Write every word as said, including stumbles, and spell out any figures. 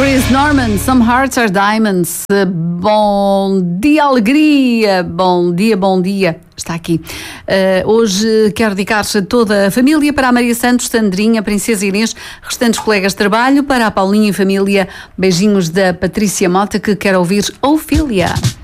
Chris Norman, Some Hearts Are Diamonds. Bom dia, alegria. Bom dia, bom dia. Está aqui. Uh, hoje quero dedicar-se a toda a família, para a Maria Santos, Sandrinha, Princesa Inês, restantes colegas de trabalho, para a Paulinha e família. Beijinhos da Patrícia Mota, que quer ouvir Ofília.